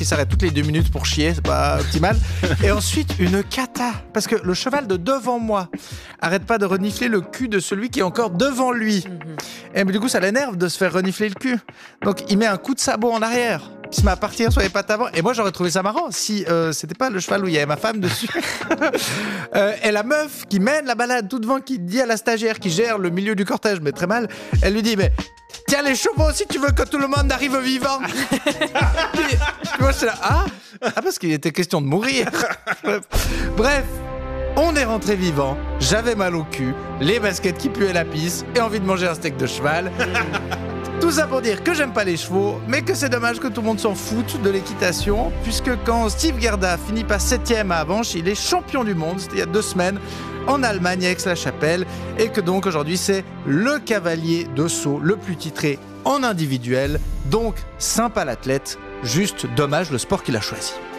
qui s'arrête toutes les 2 minutes pour chier, c'est pas optimal. Et ensuite, une cata, parce que le cheval de devant moi arrête pas de renifler le cul de celui qui est encore devant lui. Et du coup, ça l'énerve de se faire renifler le cul. Donc, il met un coup de sabot en arrière. Il se met à partir sur les pattes avant. Et moi, j'aurais trouvé ça marrant si c'était pas le cheval où il y avait ma femme dessus. Et la meuf qui mène la balade tout devant, qui dit à la stagiaire qui gère le milieu du cortège, mais très mal, elle lui dit, mais tiens les chevaux si tu veux que tout le monde arrive vivant. Puis moi, je suis là, parce qu'il était question de mourir. Bref. On est rentré vivant, j'avais mal au cul, les baskets qui puaient la pisse et envie de manger un steak de cheval. Tout ça pour dire que j'aime pas les chevaux, mais que c'est dommage que tout le monde s'en foute de l'équitation, puisque quand Steve Gerda finit pas 7e à Avenches, il est champion du monde, c'était il y a 2 semaines, en Allemagne, à Aix-la-Chapelle, et que donc aujourd'hui c'est le cavalier de saut le plus titré en individuel, donc sympa l'athlète, juste dommage le sport qu'il a choisi.